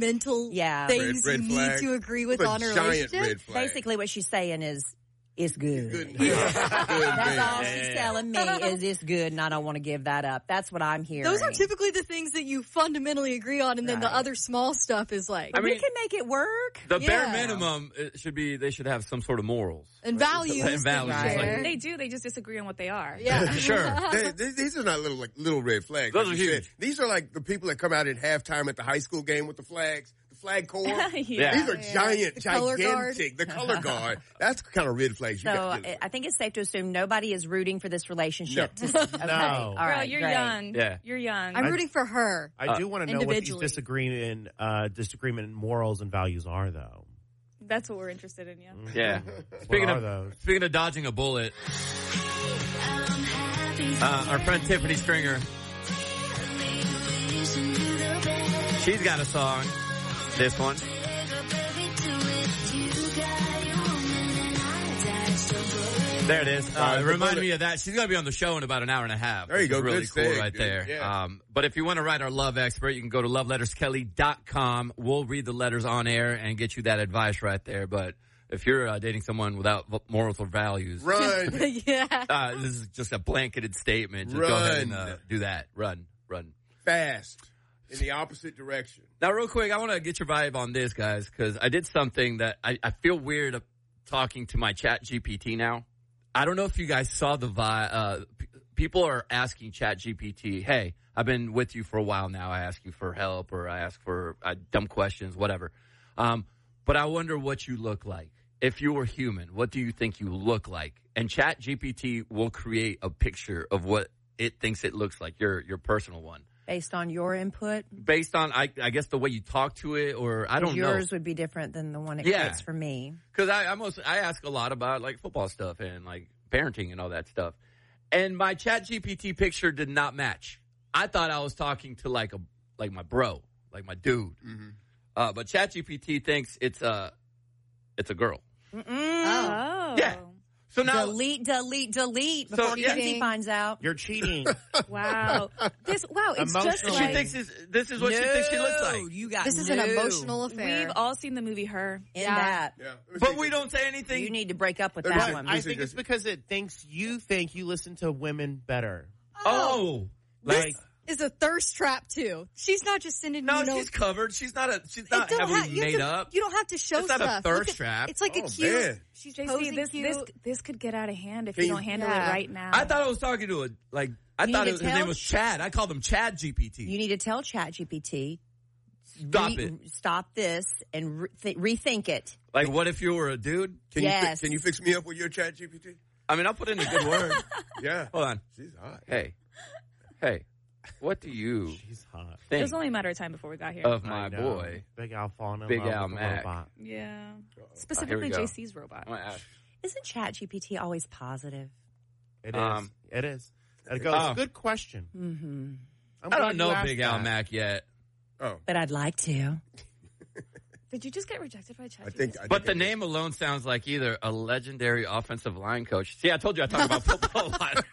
fundamental things red you flag. need to agree with on a giant relationship. red flag. Basically, what she's saying is, it's good. Good. That's all she's telling me is it's good, and I don't want to give that up. That's what I'm hearing. Those are typically the things that you fundamentally agree on, and then the other small stuff is like, we can make it work. The bare minimum should be they should have some sort of morals and values. And values. Right. They do. They just disagree on what they are. Yeah, sure. These are not little red flags. Those are huge. These are like the people that come out at halftime at the high school game with the flags. Flag corps. Yeah. These are giant, color gigantic. The color guard. That's the kind of red flags you got. So I think it's safe to assume nobody is rooting for this relationship. No. Okay. No. All right, Girl, you're great. young. Yeah. You're young. I'm rooting for her. I do want to know what these individually. disagreement in morals and values are, though. That's what we're interested in, yeah. Yeah. Speaking of dodging a bullet, our friend Tiffany Stringer, she's got a song. This one. There it is. Remind me of that. She's going to be on the show in about an hour and a half. There you go. Really Good cool thing, right dude. there. Yeah. But if you want to write our love expert, you can go to loveletterskelly.com. We'll read the letters on air and get you that advice right there. But if you're dating someone without morals or values, run. This is just a blanketed statement. Just go ahead and do that. Run. Fast. In the opposite direction. Now, real quick, I want to get your vibe on this, guys, because I did something that I feel weird talking to my chat GPT now. I don't know if you guys saw the people are asking chat GPT, hey, I've been with you for a while now. I ask you for help or I ask for dumb questions, whatever. But I wonder what you look like. If you were human, what do you think you look like? And chat GPT will create a picture of what it thinks it looks like, your personal one. Based on your input? Based on, I guess, the way you talk to it, or I don't know. Yours would be different than the one it creates for me. Because I ask a lot about, like, football stuff and, like, parenting and all that stuff. And my chat GPT picture did not match. I thought I was talking to, like my bro, like my dude. Mm-hmm. But chat GPT thinks it's a girl. Oh. Yeah. So now delete before Kenzie finds out. You're cheating. Wow. It's just like... She thinks this is what she thinks she looks like. This is an emotional affair. We've all seen the movie Her. Yeah. But we don't say anything. You need to break up with that one. I think it's because it thinks you listen to women better. Oh. This is a thirst trap too. She's not just sending she's covered. She's not heavily made up. You don't have to show it's stuff. Not a thirst trap. It's like a cute. Man. She's JC, posing cute. This could get out of hand if you don't handle it right now. I thought I was talking to his name was Chad. I called him Chad GPT. You need to tell Chat GPT. Stop this and rethink it. Like, what if you were a dude? Can you fix me up with your chat GPT? I mean, I'll put in a good word. Yeah. Hold on. She's hot. Hey. What do you She's hot. think It was only a matter of time before we got here. of my boy? Big Al falling in Big love Al with Mac. a robot. Yeah. Here Specifically we go. JC's robot. I'm gonna ask. Isn't Chat GPT always positive? It is. It is. It goes, good question. Mm-hmm. I don't know Big Al Mac yet. Oh. But I'd like to. Did you just get rejected by ChatGPT? I think the name alone sounds like either a legendary offensive line coach. See, I told you I talk about football a lot.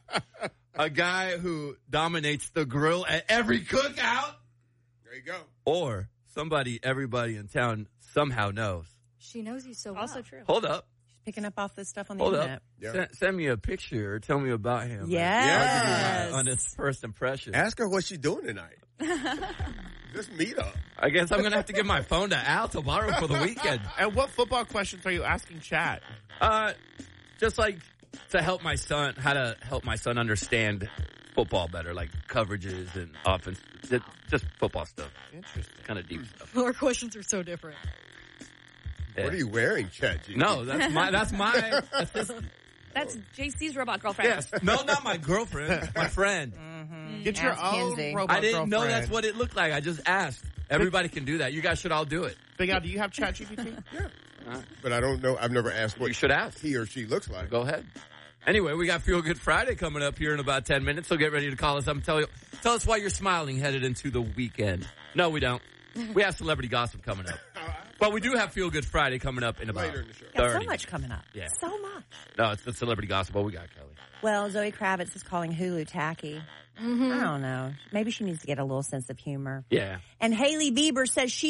A guy who dominates the grill at every cookout. There you go. Or somebody everybody in town somehow knows. She knows you so well. Also true. Hold up. She's picking up off this stuff on the Hold internet. up. Yeah. Send me a picture or tell me about him. Yes. On his first impression. Ask her what she's doing tonight. Just meet up. I guess I'm going to have to give my phone to Al tomorrow for the weekend. And what football questions are you asking Chat? Just like to help my son, how to help my son understand football better, like coverages and offense, just football stuff. Interesting. Kind of deep stuff. Our questions are so different. Yeah. What are you wearing, ChatGPT? No, that's my assistant. That's JC's robot girlfriend. Yes. No, not my girlfriend. My friend. Mm-hmm. Get your Ask own Kenzie. robot I didn't know girlfriend. that's what it looked like. I just asked. Everybody can do that. You guys should all do it. Big Al, do you have ChatGPT? Yeah. But I don't know. I've never asked what You should ask. he or she looks like. Go ahead. Anyway, we got Feel Good Friday coming up here in about 10 minutes, so get ready to call us up and tell us why you're smiling headed into the weekend. No, we don't. We have celebrity gossip coming up. But we do have Feel Good Friday coming up in about Later in the show. 30 Got so much coming up. Yeah. So much. No, it's the celebrity gossip. What we got, Kelly? Well, Zoe Kravitz is calling Hulu tacky. I don't know. Maybe she needs to get a little sense of humor. Yeah. And Hailey Bieber says she